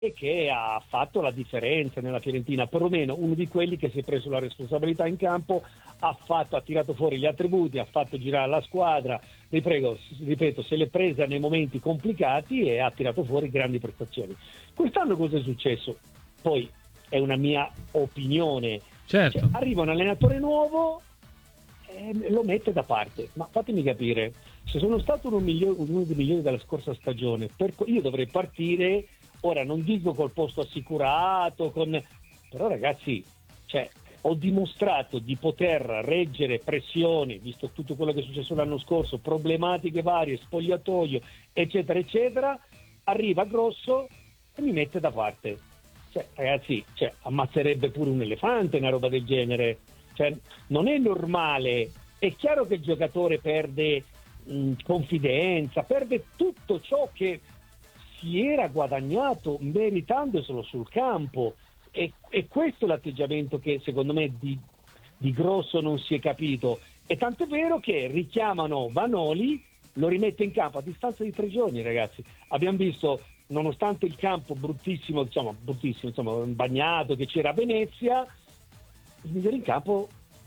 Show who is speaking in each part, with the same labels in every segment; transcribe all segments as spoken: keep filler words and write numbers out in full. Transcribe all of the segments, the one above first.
Speaker 1: che ha fatto la differenza nella Fiorentina, perlomeno uno di quelli che si è preso la responsabilità in campo, ha fatto, ha tirato fuori gli attributi, ha fatto girare la squadra, riprego, ripeto, se l'è presa nei momenti complicati e ha tirato fuori grandi prestazioni. Quest'anno cosa è successo? Poi è una mia opinione,
Speaker 2: certo.
Speaker 1: Cioè, arriva un allenatore nuovo e lo mette da parte, ma fatemi capire, se sono stato uno, migliore, uno dei migliori della scorsa stagione, per, io dovrei partire. Ora non dico col posto assicurato, con... però ragazzi, cioè, ho dimostrato di poter reggere pressioni, visto tutto quello che è successo l'anno scorso, problematiche varie, spogliatoio, eccetera, eccetera. Arriva Grosso e mi mette da parte. Cioè, ragazzi, cioè, ammazzerebbe pure un elefante una roba del genere. Cioè, non è normale. È chiaro che il giocatore perde mh, confidenza, perde tutto ciò che si era guadagnato meritandoselo sul campo, e, e questo è l'atteggiamento che secondo me di, di Grosso non si è capito, e tant'è vero che richiamano Vanoli, lo rimette in campo a distanza di tre giorni, ragazzi. Abbiamo visto, nonostante il campo bruttissimo, diciamo bruttissimo, insomma bagnato che c'era a Venezia, il migliore in campo.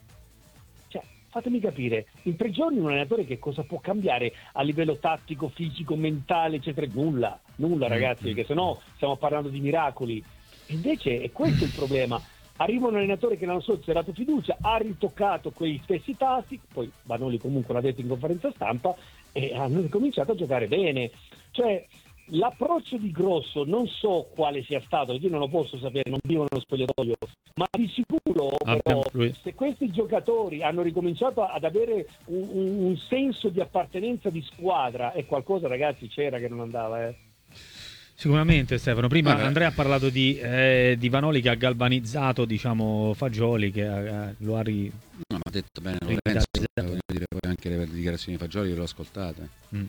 Speaker 1: Fatemi capire, in tre giorni un allenatore che cosa può cambiare a livello tattico, fisico, mentale, eccetera? Nulla, nulla ragazzi, perché sennò stiamo parlando di miracoli. Invece è questo il problema. Arriva un allenatore che l'anno scorso ha dato fiducia, ha ritoccato quei stessi tasti, poi Vanoli comunque l'ha detto in conferenza stampa, e hanno cominciato a giocare bene. Cioè, l'approccio di Grosso non so quale sia stato, io non lo posso sapere, non vivo nello spogliatoio, ma di sicuro però, se questi giocatori hanno ricominciato ad avere un, un, un senso di appartenenza di squadra, e qualcosa ragazzi c'era che non andava, eh.
Speaker 2: Sicuramente Stefano, prima
Speaker 3: Vabbè.
Speaker 2: Andrea ha parlato di, eh, di Vanoli che ha galvanizzato, diciamo, Fagioli, che ha, lo ha ri...
Speaker 3: No, ma ha detto bene Lorenzo, voglio dire, poi anche le dichiarazioni di Fagioli che l'ho ascoltate. Mm.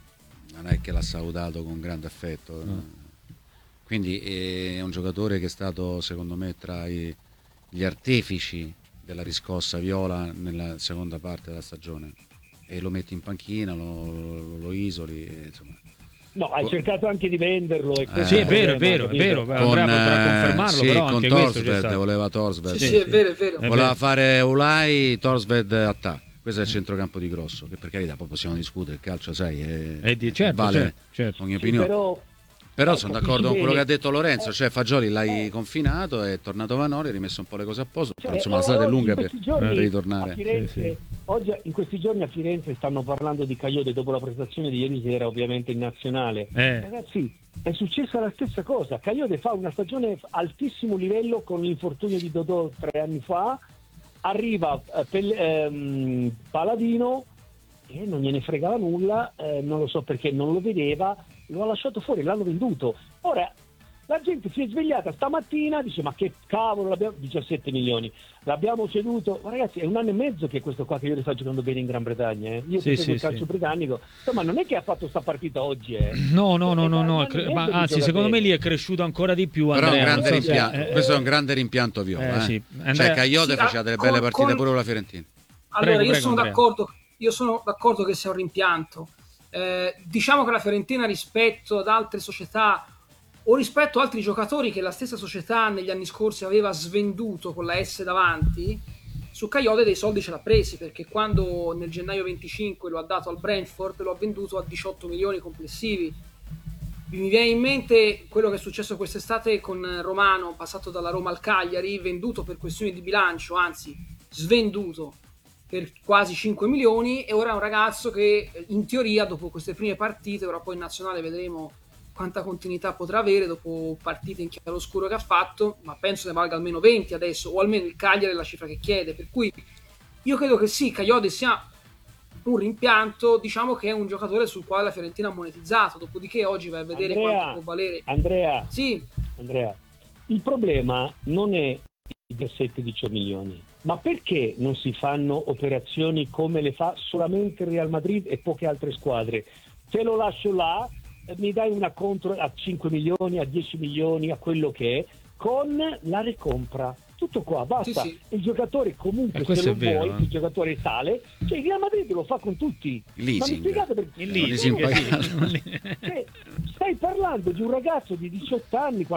Speaker 3: Non è che l'ha salutato con grande affetto, no. Quindi è un giocatore che è stato secondo me tra i, gli artefici della riscossa viola nella seconda parte della stagione, e lo metti in panchina, lo, lo, lo isoli, e, insomma.
Speaker 1: No, hai cercato anche di venderlo. E
Speaker 2: eh, sì, è vero, è vero, è vero.
Speaker 3: Con,
Speaker 2: Andrea potrà confermarlo,
Speaker 3: sì,
Speaker 2: però
Speaker 3: con
Speaker 2: anche
Speaker 3: Torsved, voleva Torsved.
Speaker 4: Sì, sì, è vero, è vero.
Speaker 3: Voleva fare Ulai, Torsved attacca. Questo è il centrocampo di Grosso, che per carità poi possiamo discutere, il calcio sai è,
Speaker 2: è di, certo,
Speaker 3: vale
Speaker 2: certo, certo.
Speaker 3: ogni opinione.
Speaker 1: Sì, però
Speaker 3: però
Speaker 1: ecco,
Speaker 3: sono d'accordo con quello che ha detto Lorenzo,
Speaker 1: eh,
Speaker 3: cioè Fagioli l'hai
Speaker 1: eh,
Speaker 3: confinato, è tornato Vanoli, ha rimesso un po' le cose a posto,
Speaker 1: cioè,
Speaker 3: insomma la strada è lunga per,
Speaker 1: per
Speaker 3: ritornare.
Speaker 1: Firenze,
Speaker 2: sì, sì.
Speaker 1: Oggi, in questi giorni a Firenze stanno parlando di Cagliode dopo la prestazione di ieri sera, ovviamente in nazionale.
Speaker 2: Eh.
Speaker 1: Ragazzi, è successa la stessa cosa. Cagliode fa una stagione altissimo livello con l'infortunio di Dodò tre anni fa, arriva eh, Pel, ehm, Paladino e non gliene fregava nulla, eh, non lo so perché non lo vedeva, lo ha lasciato fuori, l'hanno venduto. Ora la gente si è svegliata stamattina, dice ma che cavolo, l'abbiamo diciassette milioni, l'abbiamo ceduto. Ma ragazzi, è un anno e mezzo che questo qua che io sta giocando bene in Gran Bretagna, eh. Io
Speaker 2: sì,
Speaker 1: seguo
Speaker 2: sì,
Speaker 1: il calcio
Speaker 2: sì.
Speaker 1: britannico, insomma non è che ha fatto sta partita oggi, eh.
Speaker 2: No, no, no, no, no.
Speaker 1: Cre-
Speaker 2: ma anzi secondo me lì è cresciuto ancora di più,
Speaker 3: però
Speaker 2: Andrea,
Speaker 3: è un grande
Speaker 2: so
Speaker 3: rimpianto,
Speaker 2: se, eh,
Speaker 3: questo è un grande rimpianto viola,
Speaker 2: eh,
Speaker 3: eh.
Speaker 2: sì.
Speaker 3: Cioè
Speaker 2: Andrea...
Speaker 3: Cagliode
Speaker 4: sì,
Speaker 3: faceva delle
Speaker 4: con,
Speaker 3: belle partite
Speaker 4: con...
Speaker 3: pure con la Fiorentina.
Speaker 4: Allora
Speaker 2: prego,
Speaker 4: io
Speaker 2: prego,
Speaker 4: sono
Speaker 2: Andrea.
Speaker 4: d'accordo, io sono d'accordo che sia un rimpianto. Eh, diciamo che la Fiorentina rispetto ad altre società o rispetto ad altri giocatori che la stessa società negli anni scorsi aveva svenduto con la S davanti, su Cagliode dei soldi ce l'ha presi, perché quando nel gennaio venticinque lo ha dato al Brentford lo ha venduto a diciotto milioni complessivi. Mi viene in mente quello che è successo quest'estate con Romano, passato dalla Roma al Cagliari, venduto per questioni di bilancio, anzi svenduto per quasi cinque milioni, e ora è un ragazzo che in teoria dopo queste prime partite, ora poi in nazionale vedremo quanta continuità potrà avere dopo partite in chiaroscuro che ha fatto, ma penso ne valga almeno venti adesso, o almeno il Cagliari è la cifra che chiede, per cui io credo che sì, Cagliode sia un rimpianto, diciamo che è un giocatore sul quale la Fiorentina ha monetizzato, dopodiché oggi vai a vedere
Speaker 1: Andrea,
Speaker 4: quanto può valere.
Speaker 1: Andrea,
Speaker 4: sì.
Speaker 1: Andrea, il problema non è i diciassette diciotto milioni, ma perché non si fanno operazioni come le fa solamente il Real Madrid e poche altre squadre? Te lo lascio là, mi dai una contro a cinque milioni, a dieci milioni, a quello che è, con la recompra. tutto qua, basta.
Speaker 4: Sì, sì.
Speaker 1: Il giocatore comunque
Speaker 2: Eh,
Speaker 1: se lo
Speaker 2: vero,
Speaker 1: vuoi,
Speaker 2: eh.
Speaker 1: il giocatore sale, cioè il Real Madrid lo fa con tutti.
Speaker 3: Il leasing.
Speaker 1: Ma mi spiegate perché?
Speaker 2: Il
Speaker 3: leasing
Speaker 2: leasing,
Speaker 3: pagato.
Speaker 2: sì.
Speaker 1: Cioè, stai parlando di un ragazzo di diciotto anni